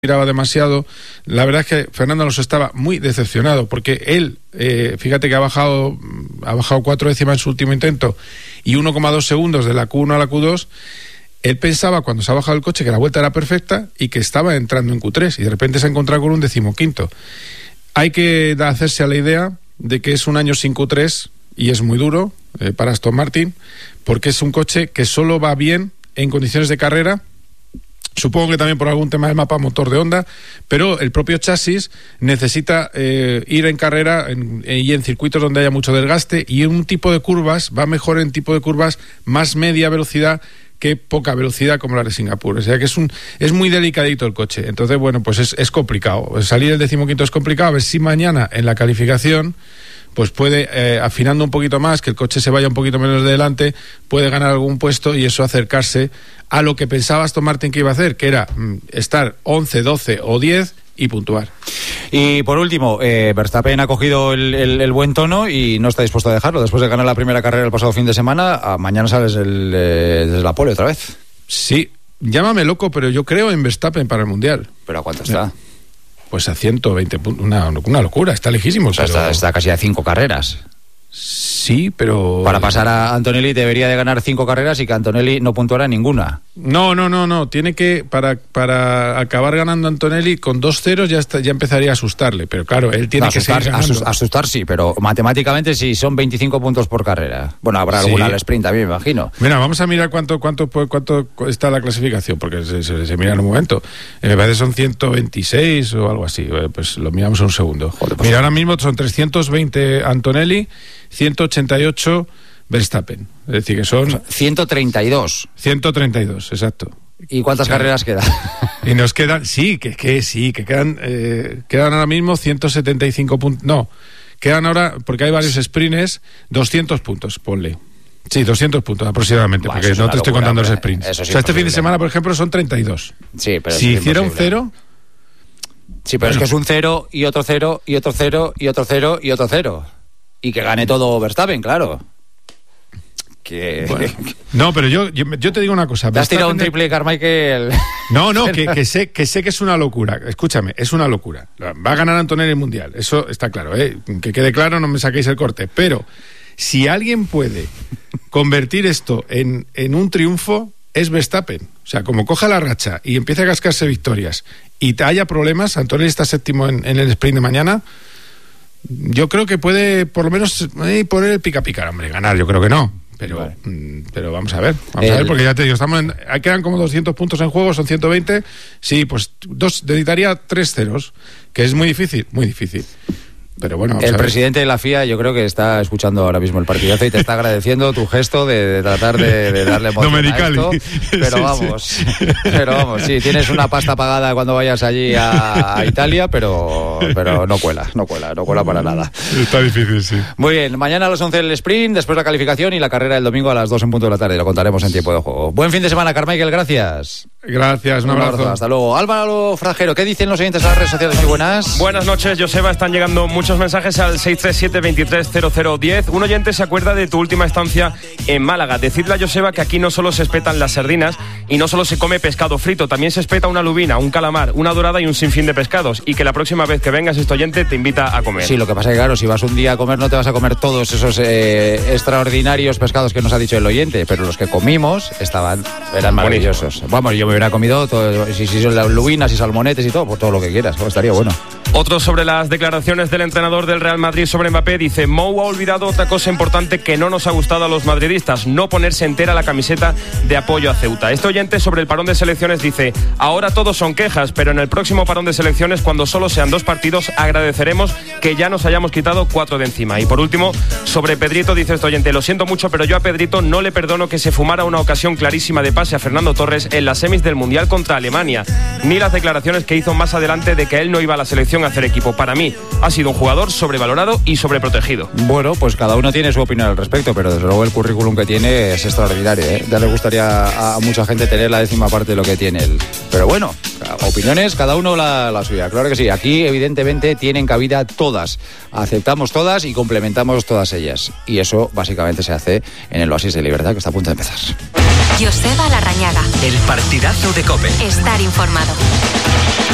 tiraba demasiado. La verdad es que Fernando Alonso estaba muy decepcionado porque él, fíjate que ha bajado 4 décimas en su último intento y 1,2 segundos de la Q1 a la Q2. Él pensaba cuando se ha bajado el coche que la vuelta era perfecta y que estaba entrando en Q3 y de repente se ha encontrado con un 15º. Hay que hacerse a la idea de que es un año sin Q3 y es muy duro para Aston Martin porque es un coche que solo va bien en condiciones de carrera. Supongo que también por algún tema del mapa motor de Honda, pero el propio chasis necesita ir en carrera y en circuitos donde haya mucho desgaste, y en un tipo de curvas va mejor en tipo de curvas más media velocidad que poca velocidad como la de Singapur. O sea que es muy delicadito el coche. Entonces, bueno, pues es complicado. Salir el 15º es complicado. A ver si mañana en la calificación pues puede, afinando un poquito más, que el coche se vaya un poquito menos de delante, puede ganar algún puesto y eso acercarse a lo que pensaba Aston Martin que iba a hacer, que era estar 11, 12 o 10 y puntuar. Y por último, Verstappen ha cogido el buen tono y no está dispuesto a dejarlo. Después de ganar la primera carrera el pasado fin de semana, mañana sales desde la pole otra vez. Sí, llámame loco, pero yo creo en Verstappen para el Mundial. ¿Pero a cuánto está? Pues a 120 puntos, una locura, está lejísimo. O sea, pero está casi a 5 carreras. Sí, pero... Para pasar a Antonelli debería de ganar 5 carreras y que Antonelli no puntuara ninguna. No. Tiene que, para acabar ganando Antonelli con 2 ceros ya empezaría a asustarle. Pero claro, él tiene que seguir ganando. Asustar sí, pero matemáticamente sí, son 25 puntos por carrera. Bueno, habrá alguna al sprint también, me imagino. Mira, vamos a mirar cuánto está la clasificación, porque se mira en un momento. Me parece que son 126 o algo así. Pues lo miramos en un segundo. Joder, pues mira, ahora mismo son 320 Antonelli, 188 Verstappen. Es decir, que son... 132. 132, exacto. ¿Y cuántas carreras quedan? Y nos quedan... que quedan ahora mismo 175 puntos. No, quedan ahora, porque hay varios sprints, 200 puntos, ponle. Sí, 200 puntos aproximadamente, porque no te estoy contando los sprints. Eso sí, este fin de semana, por ejemplo, son 32. Sí, pero si hiciera un 0... Sí, pero bueno, es que es un 0 y otro 0 y otro 0 y otro 0 y otro 0. Y que gane todo Verstappen, claro. Bueno, no, pero yo te digo una cosa. ¿Te has tirado un triple Carmichael? No, que sé que es una locura. Escúchame, es una locura. Va a ganar Antonelli el Mundial, eso está claro, que quede claro, no me saquéis el corte. Pero si alguien puede convertir esto en un triunfo, es Verstappen. O sea, como coja la racha y empiece a cascarse victorias y haya problemas, Antonelli está séptimo en el sprint de mañana. Yo creo que puede por lo menos poner el pica-pica, hombre, ganar, yo creo que no. Pero, vale. Pero vamos a ver, porque ya te digo, quedan como 200 puntos en juego, son 120. Sí, pues necesitaría 3 ceros, que es muy difícil. Pero bueno, el presidente de la FIA yo creo que está escuchando ahora mismo el partidazo y te está agradeciendo tu gesto de tratar de darle emoción a esto. Pero vamos, sí, tienes una pasta pagada cuando vayas allí a Italia, pero no cuela para nada. Está difícil, sí. Muy bien, mañana a las 11 el sprint, después la calificación y la carrera el domingo a las 2 en punto de la tarde. Lo contaremos en tiempo de juego. Buen fin de semana, Carmichael, gracias. Gracias, un abrazo. Hasta luego. Álvaro Frajero, ¿qué dicen los oyentes a las redes sociales? Muy buenas. Buenas noches, Joseba. Están llegando muchos mensajes al 637-230010. Un oyente se acuerda de tu última estancia en Málaga. Decidle a Joseba que aquí no solo se espetan las sardinas y no solo se come pescado frito, también se espeta una lubina, un calamar, una dorada y un sinfín de pescados. Y que la próxima vez que vengas este oyente te invita a comer. Sí, lo que pasa es que claro, si vas un día a comer no te vas a comer todos esos extraordinarios pescados que nos ha dicho el oyente, pero los que comimos eran maravillosos. Vamos, yo me hubiera comido todo, si son las lubinas y salmonetes y todo, pues todo lo que quieras, estaría bueno. Otro sobre las declaraciones del entrenador del Real Madrid sobre Mbappé, dice: Mou ha olvidado otra cosa importante que no nos ha gustado a los madridistas, no ponerse entera la camiseta de apoyo a Ceuta. Este oyente sobre el parón de selecciones dice: ahora todos son quejas, pero en el próximo parón de selecciones, cuando solo sean 2 partidos, agradeceremos que ya nos hayamos quitado 4 de encima. Y por último, sobre Pedrito, dice este oyente: lo siento mucho, pero yo a Pedrito no le perdono que se fumara una ocasión clarísima de pase a Fernando Torres en las semis del Mundial contra Alemania, ni las declaraciones que hizo más adelante de que él no iba a la selección a hacer equipo. Para mí ha sido un jugador sobrevalorado y sobreprotegido. Bueno, pues cada uno tiene su opinión al respecto, pero desde luego el currículum que tiene es extraordinario, Ya le gustaría a mucha gente tener la 10ª parte de lo que tiene él. Pero bueno, opiniones, cada uno la suya. Claro que sí, aquí evidentemente tienen cabida todas. Aceptamos todas y complementamos todas ellas. Y eso básicamente se hace en el Oasis de Libertad, que está a punto de empezar. Joseba Larrañaga. El partidazo de COPE. Estar informado.